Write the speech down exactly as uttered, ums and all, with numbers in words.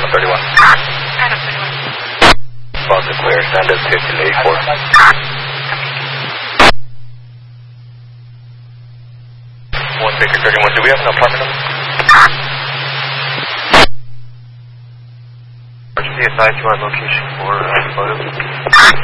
Adam thirty-one. Adam thirty-one. Response is clear. Send us fifteen eighty-four. One Baker thirty-one. Do we have an apartment number? C S I, do you want location for uh, photos?